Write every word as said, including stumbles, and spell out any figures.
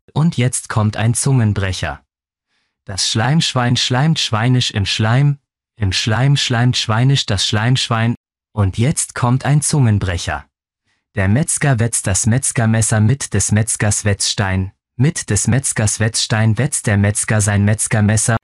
Und jetzt kommt ein Zungenbrecher. Das Schleimschwein schleimt schweinisch im Schleim, im Schleim schleimt schweinisch das Schleimschwein. Und jetzt kommt ein Zungenbrecher. Der Metzger wetzt das Metzgermesser mit des Metzgers Wetzstein, mit des Metzgers Wetzstein wetzt der Metzger sein Metzgermesser.